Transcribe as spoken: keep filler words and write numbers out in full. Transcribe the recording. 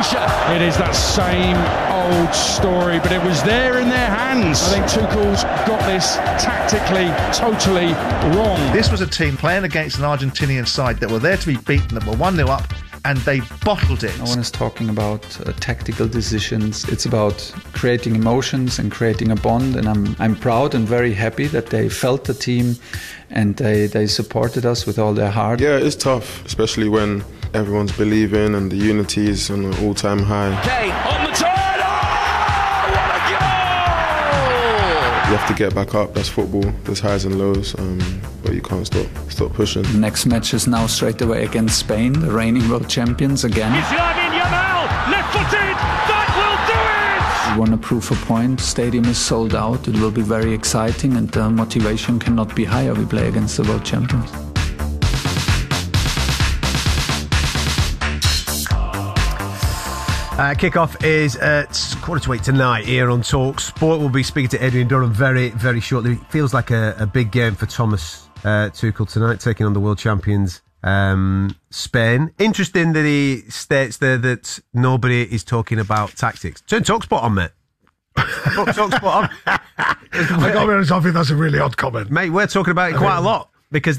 It is that same old story, but it was there in their hands. I think Tuchel's got this tactically totally wrong. This was a team playing against an Argentinian side that were there to be beaten, that were one nil up, and they bottled it. No one is talking about uh, tactical decisions. It's about creating emotions and creating a bond, and I'm I'm proud and very happy that they felt the team and they, they supported us with all their heart. Yeah, it's tough, especially when everyone's believing and the unity is on an all-time high. Kane on the turn! Oh, what a goal! You have to get back up. That's football. There's highs and lows, um, but you can't stop stop pushing. The next match is now straight away against Spain, the reigning world champions again. Lamine Yamal, left-footed, that will do it! We want to prove a point. Stadium is sold out. It will be very exciting, and the motivation cannot be higher. We play against the world champions. Uh, Kick-off is at quarter to eight tonight here on Talk Sport. We'll be speaking to Adrian Durham very, very shortly. It feels like a, a big game for Thomas uh, Tuchel tonight, taking on the world champions um, Spain. Interesting that he states there that nobody is talking about tactics. Turn Talk Sport on, mate. Talk, Talk Sport on. I gotta be honest, I think that's a really odd comment. Mate, we're talking about it quite a lot because